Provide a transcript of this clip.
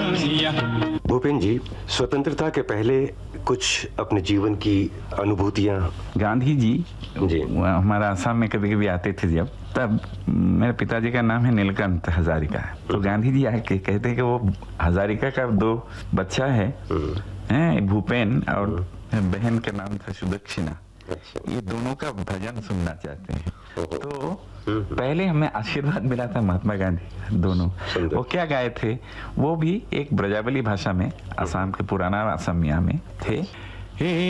भूपेन जी, स्वतंत्रता के पहले कुछ अपने जीवन की अनुभूतियां। गांधी जी हमारा आसाम में कभी कभी आते थे जब, तब मेरे पिताजी का नाम है नीलकंठ हजारिका। तो गांधी जी आके कहते कि वो हजारिका का 2 बच्चा है, भूपेन और बहन का नाम था सुदक्षिणा, ये दोनों का भजन सुनना चाहते हैं। तो पहले हमें आशीर्वाद मिला था महात्मा गांधी दोनों, वो क्या गाए थे, वो भी एक ब्रजावली भाषा में, आसाम के पुराना असमिया में थे।